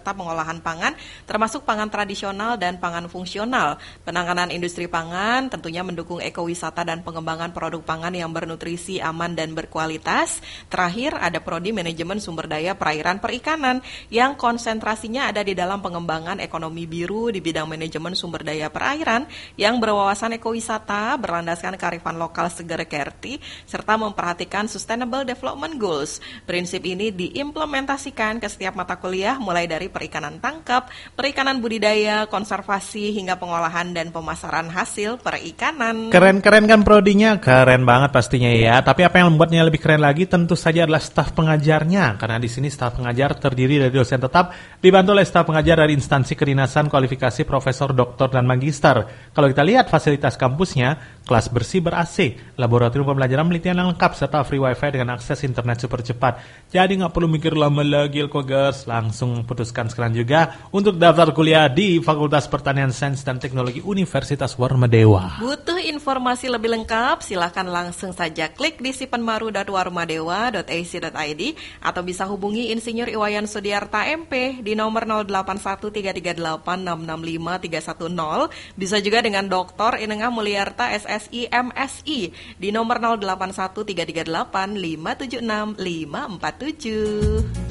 serta pengolahan pangan, termasuk pangan tradisional dan pangan fungsional. Penanganan industri pangan tentunya mendukung ekowisata dan pengembangan produk pangan yang bernutrisi, aman, dan berkualitas. Terakhir, ada Prodi Manajemen Sumber Daya Perairan Perikanan yang konsentrasinya ada di dalam pengembangan ekonomi biru di bidang manajemen sumber daya perairan yang berwawasan ekowisata, berlandaskan kearifan lokal Seger Kerti, serta memperhatikan Sustainable Development Goals. Prinsip ini diimplementasikan ke setiap mata kuliah mulai dari perikanan tangkap, perikanan budidaya, konservasi, hingga pengolahan dan pemasaran hasil perikanan. Keren-keren kan prodinya? Keren banget pastinya ya. Tapi apa yang membuatnya lebih keren lagi tentu saja adalah staf pengajarnya. Karena di sini staf pengajar terdiri dari dosen tetap, dibantu oleh staf pengajar dari instansi kedinasan, kualifikasi profesor, doktor, dan magister. Kalau kita lihat fasilitas kampusnya, kelas bersih ber-AC, laboratorium pembelajaran penelitian yang lengkap, serta free wifi dengan akses internet super cepat. Jadi nggak perlu mikir lama lagi Elkogers, langsung putuskan sekarang juga untuk daftar kuliah di Fakultas Pertanian Sains dan Teknologi Universitas Warmadewa. Butuh informasi lebih lengkap? Silahkan langsung saja klik di sipenmaru.warmadewa.ac.id atau bisa hubungi Insinyur Iwayan Sudiarta MP di nomor 081338665310. Bisa juga dengan Dr. Inengah Mulyarta SSI MSI di nomor 081338576547.